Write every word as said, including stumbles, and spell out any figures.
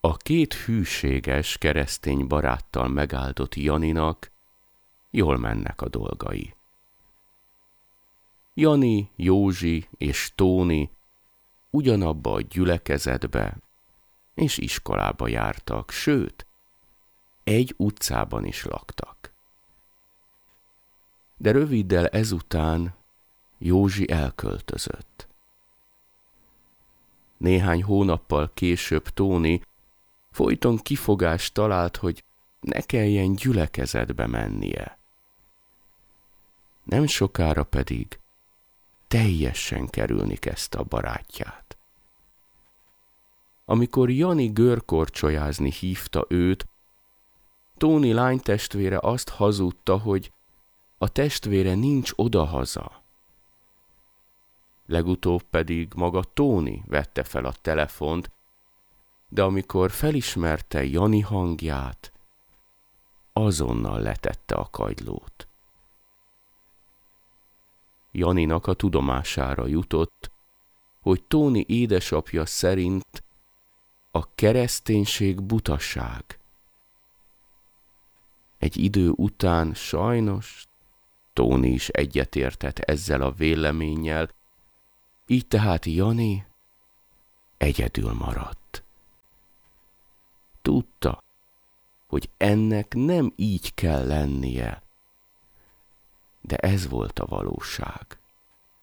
A két hűséges keresztény baráttal megáldott Janinak jól mennek a dolgai. Jani, Józsi és Tóni ugyanabba a gyülekezetbe és iskolába jártak, sőt, egy utcában is laktak. De röviddel ezután Józsi elköltözött. Néhány hónappal később Tóni folyton kifogást talált, hogy ne kelljen gyülekezetbe mennie. Nem sokára pedig teljesen kerülni kezdte a barátját. Amikor Jani görkorcsolyázni hívta őt, Tóni lánytestvére azt hazudta, hogy a testvére nincs odahaza. Legutóbb pedig maga Tóni vette fel a telefont, de amikor felismerte Jani hangját, azonnal letette a kagylót. Janinak a tudomására jutott, hogy Tóni édesapja szerint a kereszténység butaság. Egy idő után sajnos Tóni is egyetértett ezzel a véleménnyel, így tehát Jani egyedül maradt. Tudta, hogy ennek nem így kell lennie, de ez volt a valóság.